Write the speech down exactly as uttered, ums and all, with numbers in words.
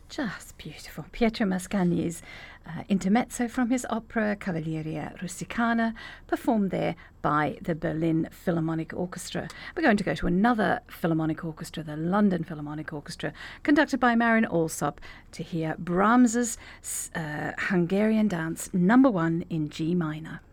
Just beautiful. Pietro Mascagni's uh, intermezzo from his opera Cavalleria Rusticana, performed there by the Berlin Philharmonic Orchestra. We're going to go to another Philharmonic Orchestra, the London Philharmonic Orchestra, conducted by Marin Alsop, to hear Brahms's uh, Hungarian Dance number one in G minor.